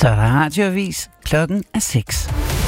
Så er der radioavis. Klokken er 6.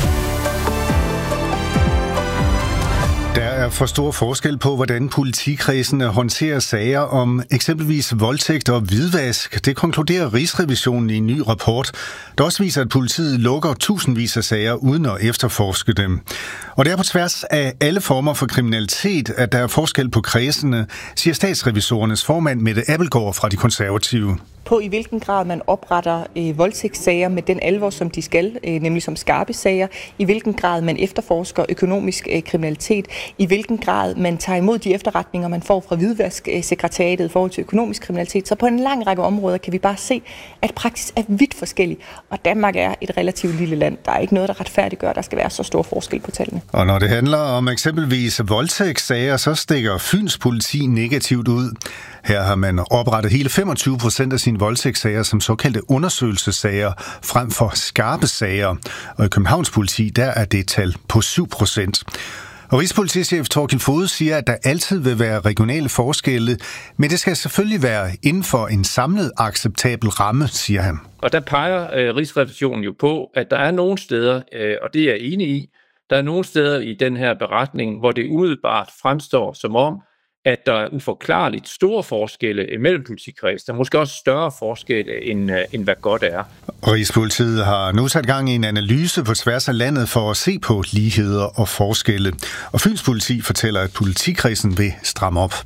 Der er for stor forskel på, hvordan politikredsene håndterer sager om eksempelvis voldtægt og hvidvask. Det konkluderer Rigsrevisionen i en ny rapport, der også viser, at politiet lukker tusindvis af sager uden at efterforske dem. Og det er på tværs af alle former for kriminalitet, at der er forskel på kredsene, siger statsrevisorernes formand Mette Abildgaard fra De Konservative. På i hvilken grad man opretter voldtægtssager med den alvor, som de skal, nemlig som skarpe sager, i hvilken grad man efterforsker økonomisk kriminalitet, i hvilken grad man tager imod de efterretninger, man får fra hvidvasksekretariatet i forhold til økonomisk kriminalitet. Så på en lang række områder kan vi bare se, at praksis er vidt forskellig, og Danmark er et relativt lille land. Der er ikke noget, der retfærdiggør, at der skal være så stor forskel på tallene. Og når det handler om eksempelvis voldtægtssager, så stikker Fyns politi negativt ud. Her har man oprettet hele 25% af sine voldtægtssager som såkaldte undersøgelsessager frem for skarpe sager. Og i Københavns politi, der er det tal på 7%. Og Rigspolitichef Thorkild Foged siger, at der altid vil være regionale forskelle, men det skal selvfølgelig være inden for en samlet acceptabel ramme, siger han. Og der peger Rigsrevisionen jo på, at der er nogle steder, og det er jeg enig i, der er nogle steder i den her beretning, hvor det umiddelbart fremstår som om, at der er uforklarligt store forskelle imellem politikreds. Der er måske også større forskelle, end hvad godt er. Rigspolitiet har nu sat gang i en analyse på tværs af landet for at se på ligheder og forskelle. Og Fyns politi fortæller, at politikredsen vil stramme op.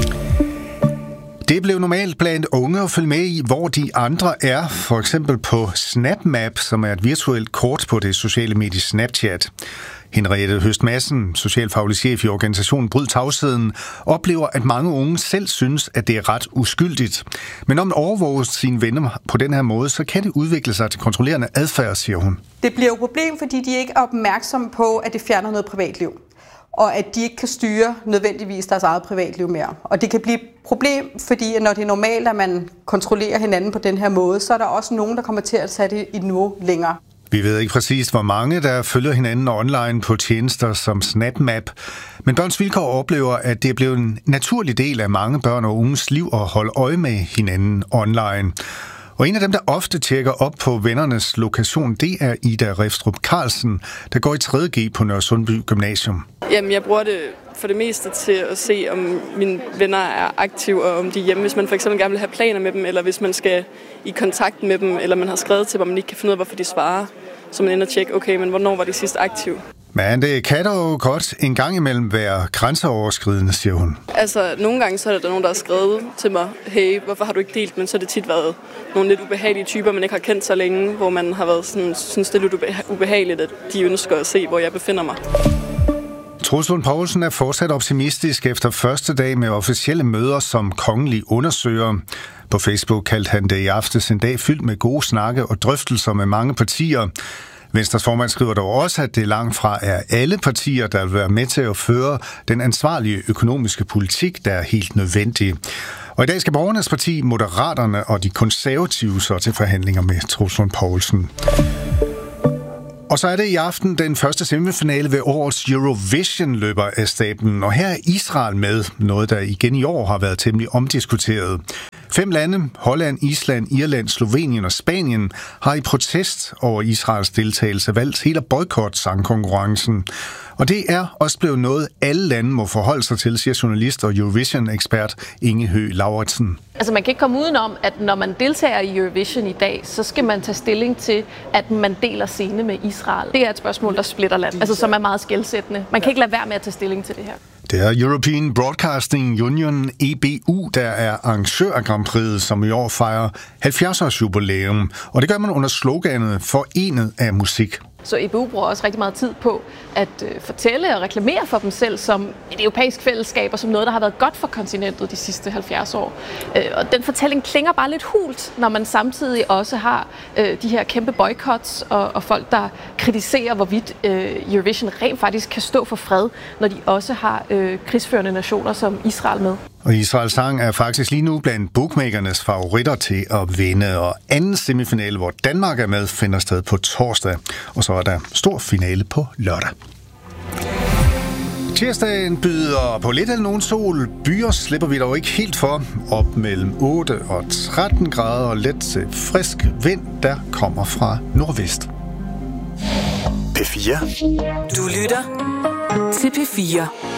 Det blev normalt blandt unge at følge med i, hvor de andre er, for eksempel på SnapMap, som er et virtuelt kort på det sociale medie Snapchat. Henriette Høst Madsen, socialfaglig chef i organisationen Bryd Tavsheden, oplever, at mange unge selv synes, at det er ret uskyldigt. Men når man overvåger sine venner på den her måde, så kan det udvikle sig til kontrollerende adfærd, siger hun. Det bliver jo et problem, fordi de ikke er opmærksomme på, at det fjerner noget privatliv. Og at de ikke kan styre nødvendigvis deres eget privatliv mere. Og det kan blive et problem, fordi når det er normalt, at man kontrollerer hinanden på den her måde, så er der også nogen, der kommer til at sætte det i niveau længere. Vi ved ikke præcist, hvor mange der følger hinanden online på tjenester som SnapMap, men Børns Vilkår oplever, at det er blevet en naturlig del af mange børn og unges liv at holde øje med hinanden online. Og en af dem, der ofte tjekker op på vennernes lokation, det er Ida Refstrup Carlsen, der går i 3.G på Nørresundby Gymnasium. Jamen, jeg bruger det for det meste til at se, om mine venner er aktive, og om de er hjemme. Hvis man for eksempel gerne vil have planer med dem, eller hvis man skal i kontakt med dem, eller man har skrevet til dem, og man ikke kan finde ud af, hvorfor de svarer, så man ender og tjekke, okay, men hvornår var de sidst aktive? Men det kan dog godt en gang imellem være grænseoverskridende, siger hun. Altså, nogle gange så er der nogen, der har skrevet til mig, hey, hvorfor har du ikke delt? Men så har det tit været nogle lidt ubehagelige typer, man ikke har kendt så længe, hvor man har været sådan, synes det er lidt ubehageligt, at de ønsker at se, hvor jeg befinder mig. Troels Lund Poulsen er fortsat optimistisk efter første dag med officielle møder som kongelig undersøger. På Facebook kaldte han det i aftes en dag fyldt med gode snakke og drøftelser med mange partier. Venstres formand skriver dog også, at det langt fra er alle partier, der vil være med til at føre den ansvarlige økonomiske politik, der er helt nødvendig. Og i dag skal Borgernes Parti, Moderaterne og de konservative så til forhandlinger med Troels Lund Poulsen. Og så er det i aften den første semifinale ved årets Eurovision løber af stablen, og her er Israel med, noget der igen i år har været temmelig omdiskuteret. 5 lande, Holland, Island, Irland, Slovenien og Spanien, har i protest over Israels deltagelse valgt helt at boykotte sangkonkurrencen. Og det er også blevet noget, alle lande må forholde sig til, siger journalist og Eurovision-ekspert Inge Høgh Lauritsen. Altså man kan ikke komme udenom, at når man deltager i Eurovision i dag, så skal man tage stilling til, at man deler scene med Israel. Det er et spørgsmål, der splitter landet, altså som er meget skelsættende. Man kan ikke lade være med at tage stilling til det her. Det er European Broadcasting Union, EBU, der er arrangør af Grand Prix, som i år fejrer 70-års jubilæum. Og det gør man under sloganet Forenet af musik. Så EBU bruger også rigtig meget tid på at fortælle og reklamere for dem selv som et europæisk fællesskab og som noget, der har været godt for kontinentet de sidste 70 år. Og den fortælling klinger bare lidt hult, når man samtidig også har de her kæmpe boycotts og folk, der kritiserer, hvorvidt Eurovision rent faktisk kan stå for fred, når de også har krigsførende nationer som Israel med. Og Israels sang er faktisk lige nu blandt bookmakernes favoritter til at vinde. Og anden semifinale, hvor Danmark er med, finder sted på torsdag. Og så er der stor finale på lørdag. Tirsdagen byder på lidt eller nogen sol. Byer slipper vi dog ikke helt for. Op mellem 8 og 13 grader og let til frisk vind, der kommer fra nordvest. P4. Du lytter til P4.